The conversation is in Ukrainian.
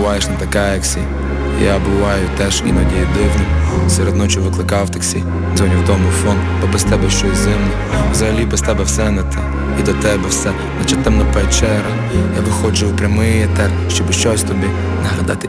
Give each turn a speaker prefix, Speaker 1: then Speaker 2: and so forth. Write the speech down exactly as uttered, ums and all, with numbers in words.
Speaker 1: буваєш не така, як всі. Я буваю теж іноді дивним. Серед ночі викликав таксі, дзвоню в домофон, бо без тебе щось зимно. Взагалі без тебе все не те, і до тебе все, наче темна печера. Я виходжу у прямий етер, щоб щось тобі нагадати